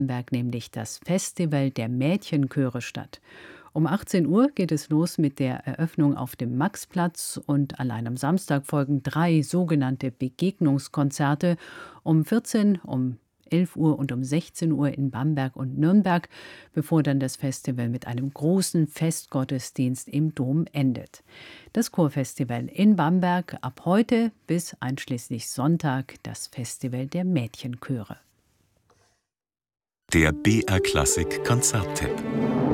Bamberg nämlich das Festival der Mädchenchöre statt. Um 18 Uhr geht es los mit der Eröffnung auf dem Maxplatz und allein am Samstag folgen 3 sogenannte Begegnungskonzerte um 14, um 11 Uhr und um 16 Uhr in Bamberg und Nürnberg, bevor dann das Festival mit einem großen Festgottesdienst im Dom endet. Das Chorfestival in Bamberg ab heute bis einschließlich Sonntag das Festival der Mädchenchöre. Der BR Klassik Konzerttipp.